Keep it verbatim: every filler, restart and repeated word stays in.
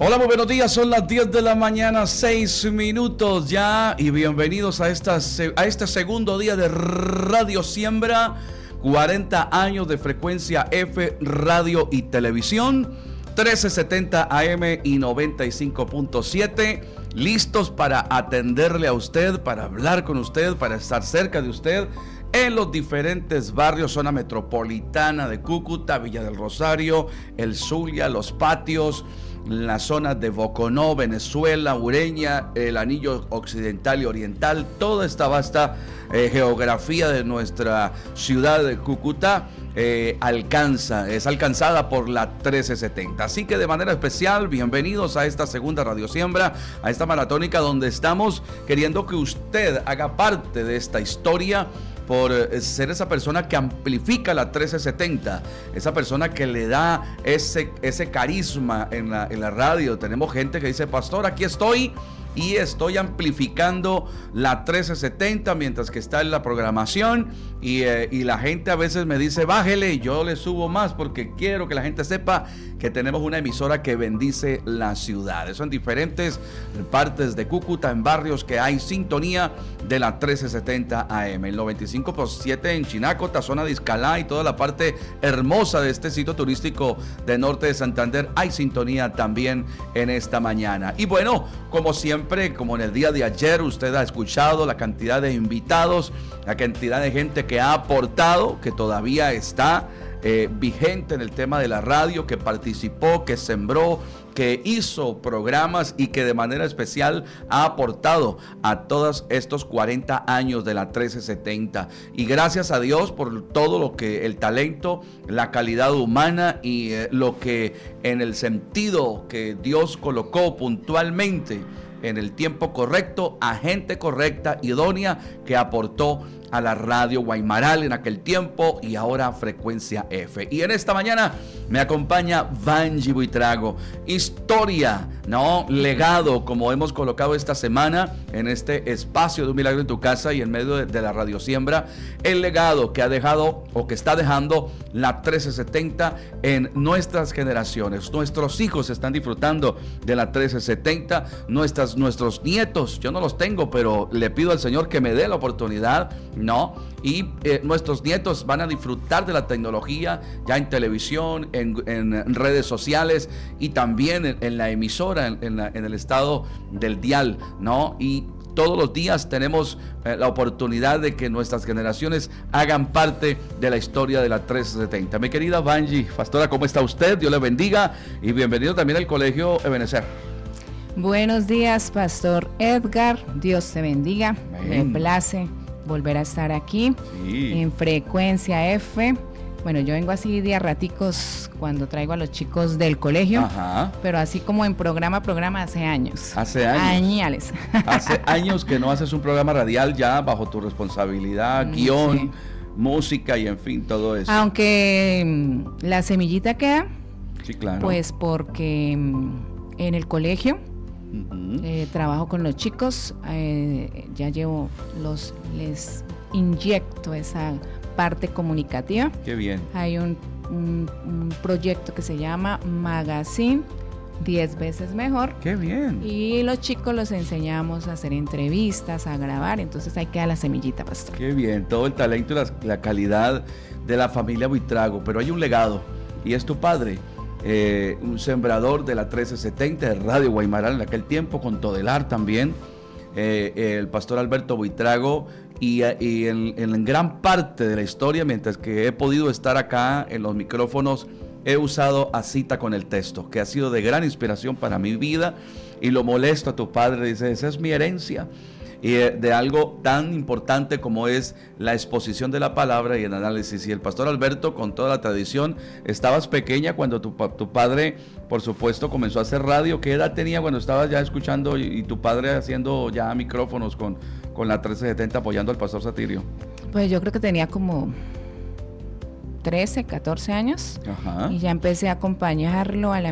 Hola, muy buenos días, son las diez de la mañana, seis minutos ya, y bienvenidos a, esta, a este segundo día de Radio Siembra, cuarenta años de frecuencia F, radio y televisión, trece setenta A M y noventa y cinco punto siete, listos para atenderle a usted, para hablar con usted, para estar cerca de usted, en los diferentes barrios, zona metropolitana de Cúcuta, Villa del Rosario, El Zulia, Los Patios, las zonas de Boconó, Venezuela, Ureña, el Anillo Occidental y Oriental, toda esta vasta eh, geografía de nuestra ciudad de Cúcuta eh, alcanza, es alcanzada por la trece setenta. Así que de manera especial, bienvenidos a esta segunda Radio Siembra, a esta maratónica donde estamos queriendo que usted haga parte de esta historia, por ser esa persona que amplifica la trece setenta, esa persona que le da ese, ese carisma en la, en la radio. Tenemos gente que dice: pastor, aquí estoy y estoy amplificando la trece setenta mientras que está en la programación, y, eh, y la gente a veces me dice: bájele, y yo le subo más porque quiero que la gente sepa que tenemos una emisora que bendice la ciudad. Eso en diferentes partes de Cúcuta, en barrios que hay sintonía de la trece setenta A M, el noventa y cinco punto siete en Chinacota, zona de Iscalá y toda la parte hermosa de este sitio turístico de norte de Santander. Hay sintonía también en esta mañana. Y bueno, como siempre, como en el día de ayer, usted ha escuchado la cantidad de invitados, la cantidad de gente que ha aportado, que todavía está Eh, vigente en el tema de la radio, que participó, que sembró, que hizo programas y que de manera especial ha aportado a todos estos cuarenta años de la trece setenta. Y gracias a Dios por todo lo que el talento, la calidad humana y eh, lo que en el sentido que Dios colocó puntualmente en el tiempo correcto, a gente correcta, idónea, que aportó a la radio Guaymaral en aquel tiempo y ahora Frecuencia F. Y en esta mañana me acompaña Vangie Buitrago. Historia, ¿no? Legado, como hemos colocado esta semana en este espacio de Un Milagro en tu Casa y en medio de, de la Radio Siembra, el legado que ha dejado o que está dejando la trece setenta en nuestras generaciones. Nuestros hijos están disfrutando de la trece setenta, nuestras, nuestros nietos, yo no los tengo, pero le pido al Señor que me dé la oportunidad, ¿no? Y eh, nuestros nietos van a disfrutar de la tecnología ya en televisión, en, en redes sociales y también en, en la emisora, en, en, la, en el estado del dial, ¿no? Y todos los días tenemos eh, la oportunidad de que nuestras generaciones hagan parte de la historia de la trece setenta. Mi querida Vangie, pastora, ¿cómo está usted? Dios le bendiga y bienvenido también al Colegio Ebenezer. Buenos días, Pastor Edgar, Dios te bendiga. Amén. Me place volver a estar aquí, sí, en Frecuencia F. Bueno, yo vengo así de a raticos cuando traigo a los chicos del colegio. Ajá. Pero así como en programa a programa hace años. Hace años. Añales. Hace años que no haces un programa radial ya bajo tu responsabilidad, guión, sí, música y en fin, todo eso. Aunque la semillita queda. Sí, claro. Pues porque en el colegio Uh-huh. Eh, trabajo con los chicos, eh, ya llevo los, les inyecto esa parte comunicativa. Qué bien. Hay un, un, un proyecto que se llama Magazine diez veces mejor. Qué bien. Y los chicos los enseñamos a hacer entrevistas, a grabar, entonces ahí queda la semillita, pastor. Qué bien, todo el talento y la, la calidad de la familia Buitrago, pero hay un legado y es tu padre. Eh, un sembrador de la trece setenta de Radio Guaymaral en aquel tiempo, con Todelar también, eh, el pastor Alberto Buitrago, y, y en, en gran parte de la historia, mientras que he podido estar acá en los micrófonos, he usado a Cita con el Texto, que ha sido de gran inspiración para mi vida, y lo molesto a tu padre, dice: esa es mi herencia, y de algo tan importante como es la exposición de la palabra y el análisis. Y el pastor Alberto, con toda la tradición, estabas pequeña cuando tu, tu padre, por supuesto, comenzó a hacer radio. ¿Qué edad tenía cuando estabas ya escuchando y, y tu padre haciendo ya micrófonos con, con la trece setenta apoyando al pastor Satirio? Pues yo creo que tenía como trece, catorce años. Ajá. Y ya empecé a acompañarlo a la